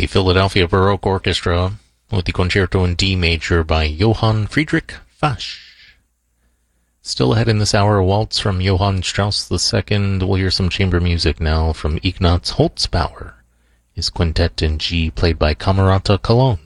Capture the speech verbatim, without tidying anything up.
the Philadelphia Baroque Orchestra with the Concerto in D Major by Johann Friedrich Fasch. Still ahead in this hour, a waltz from Johann Strauss the Second. We'll hear some chamber music now from Ignaz Holzbauer, his quintet in G, played by Camerata Cologne.